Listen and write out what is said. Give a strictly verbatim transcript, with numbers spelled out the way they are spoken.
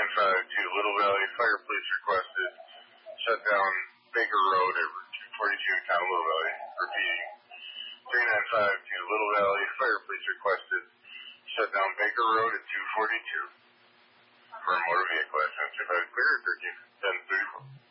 five to Little Valley, fire police requested, shut down Baker Road at two forty-two, town of Little Valley. Repeating, three nine five to Little Valley, fire police requested, shut down Baker Road at two forty-two. For a motor vehicle accident, if I was clear, thirteen ten thirty-four.